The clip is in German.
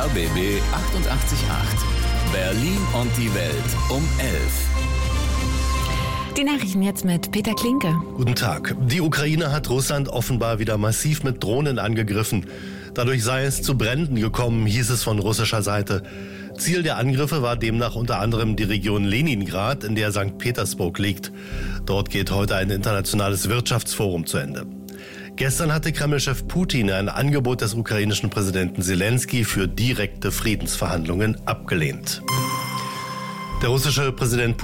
RBB 88.8. Berlin und die Welt um 11. Die Nachrichten jetzt mit Peter Klinke. Guten Tag. Die Ukraine hat Russland offenbar wieder massiv mit Drohnen angegriffen. Dadurch sei es zu Bränden gekommen, hieß es von russischer Seite. Ziel der Angriffe war demnach unter anderem die Region Leningrad, in der St. Petersburg liegt. Dort geht heute ein internationales Wirtschaftsforum zu Ende. Gestern hatte Kreml-Chef Putin ein Angebot des ukrainischen Präsidenten Zelensky für direkte Friedensverhandlungen abgelehnt. Der russische Präsident